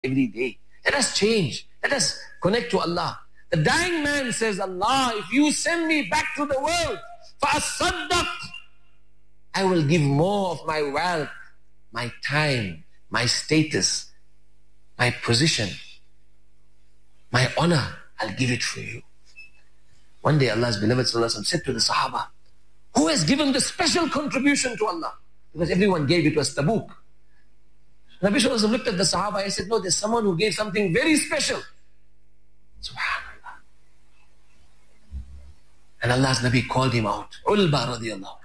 every day. Let us change. Let us connect to Allah. The dying man says, Allah, if you send me back to the world, فَأَصَّدَّقْ, I will give more of my wealth, my time, my status, my position, my honor. I'll give it for you. One day Allah's beloved Sallallahu Alaihi Wasallam said to the Sahaba, who has given the special contribution to Allah? Because everyone gave, it was Tabuk. Nabi Sallallahu Alaihi Wasallam looked at the Sahaba and said, no, there's someone who gave something very special. Subhanallah. And Allah's Nabi called him out. Ulba radiallahu.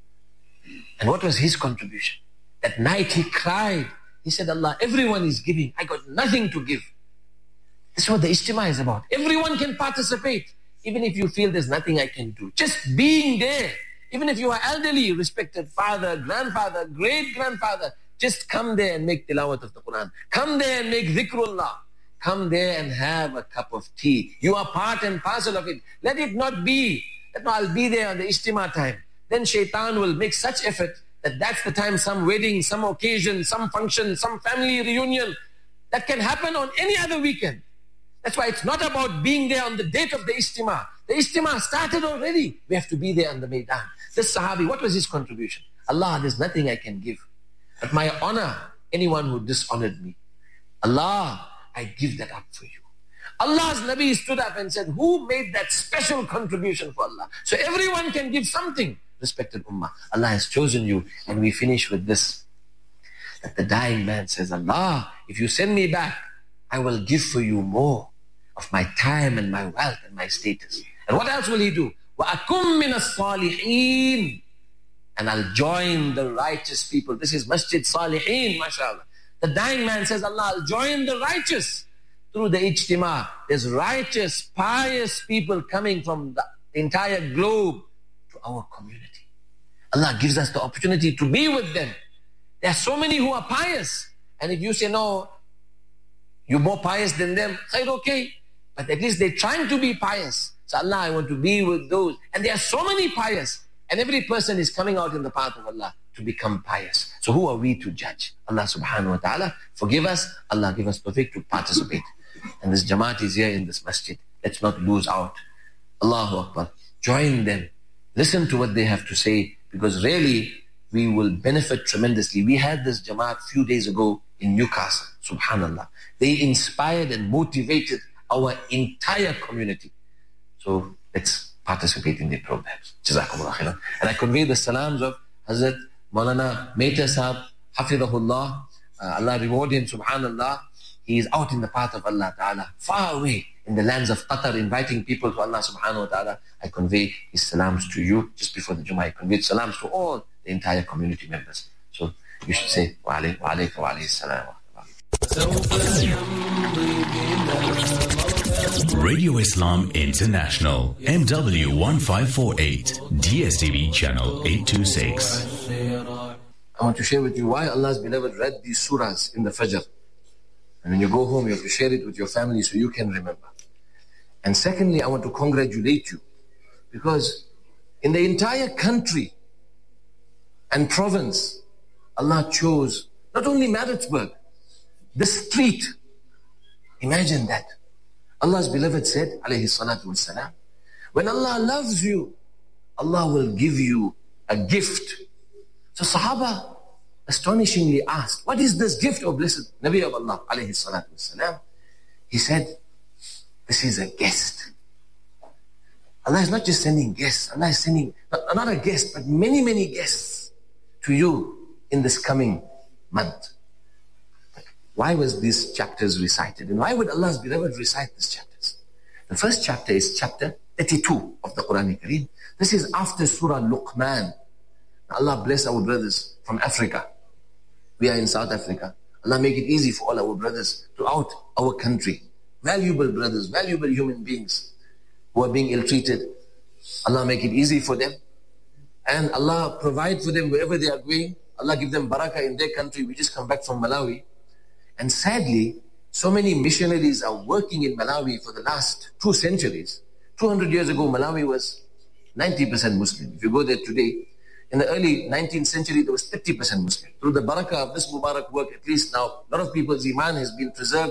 And what was his contribution? That night he cried. He said, Allah, everyone is giving. I got nothing to give. This is what the Ijtima is about. Everyone can participate. Even if you feel there's nothing I can do. Just being there. Even if you are elderly, respected father, grandfather, great-grandfather, just come there and make tilawat of the Quran. Come there and make dhikrullah. Come there and have a cup of tea. You are part and parcel of it. Let it not be that I'll be there on the Ijtima time. Then shaitan will make such effort that that's the time some wedding, some occasion, some function, some family reunion that can happen on any other weekend. That's why it's not about being there on the date of the Ijtima. The Ijtima started already. We have to be there on the Maidan. This Sahabi, what was his contribution? Allah, there's nothing I can give. But my honor, anyone who dishonored me, Allah, I give that up for you. Allah's Nabi stood up and said, who made that special contribution for Allah? So everyone can give something. Respected Ummah, Allah has chosen you. And we finish with this. That the dying man says, Allah, if you send me back, I will give for you more of my time and my wealth and my status. And what else will he do? وَأَكُمْ مِنَ الصَّالِحِينَ, and I'll join the righteous people. This is Masjid Salihin, mashallah. The dying man says, Allah, I'll join the righteous. Through the Ijtima, there's righteous, pious people coming from the entire globe to our community. Allah gives us the opportunity to be with them. There are so many who are pious. And if you say, no, you're more pious than them, say, okay. But at least they're trying to be pious. So Allah, I want to be with those. And there are so many pious. And every person is coming out in the path of Allah to become pious. So who are we to judge? Allah subhanahu wa ta'ala forgive us. Allah give us perfect to participate. And this Jamaat is here in this masjid. Let's not lose out. Allahu Akbar. Join them. Listen to what they have to say. Because really, we will benefit tremendously. We had this Jamaat a few days ago in Newcastle. Subhanallah. They inspired and motivated our entire community. So let's participate in their programs. Jazakumullah khairan. And I convey the salams of Hazrat Maulana Mehta Sahab, Hafidhahullah. Allah reward him, subhanallah. He is out in the path of Allah Ta'ala, far away in the lands of Qatar, inviting people to Allah subhanahu wa ta'ala. I convey his salams to you. Just before the Jummah, I convey salams to all the entire community members. So you should say, wa alayka wa alayhi salam. Radio Islam International, MW 1548, DSTV channel 826. I want to share with you why Allah's beloved read these surahs in the Fajr. And when you go home, you have to share it with your family so you can remember. And secondly, I want to congratulate you, because in the entire country and province, Allah chose not only Maritzburg, the street. Imagine that. Allah's beloved said, alayhi salatu wassalam, when Allah loves you, Allah will give you a gift. So Sahaba astonishingly asked, what is this gift, O blessed Nabi of Allah, alayhi salatu wassalam? He said, this is a guest. Allah is not just sending guests. Allah is sending, not a guest, but many, many guests to you in this coming month. But why was these chapters recited? And why would Allah's beloved recite these chapters? The first chapter is chapter 32 of the Quran Kareem. This is after Surah Luqman. Allah bless our brothers from Africa. We are in South Africa. Allah make it easy for all our brothers throughout our country. Valuable brothers, valuable human beings who are being ill-treated. Allah make it easy for them. And Allah provide for them wherever they are going. Allah give them barakah in their country. We just come back from Malawi. And sadly, so many missionaries are working in Malawi for the last 2 centuries. 200 years ago, Malawi was 90% Muslim. If you go there today, in the early 19th century, there was 30% Muslim. Through the barakah of this Mubarak work, at least now, a lot of people's iman has been preserved